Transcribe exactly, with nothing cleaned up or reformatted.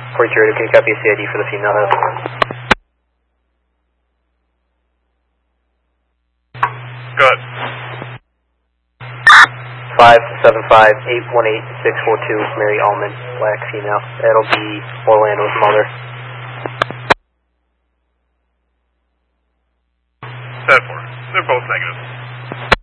forty-two radio, can you copy a C I D for the female house? Go ahead. five seven five eight one eight six four two, Mary Allman, black female. That'll be Orlando's mother. ten four. They're both negative.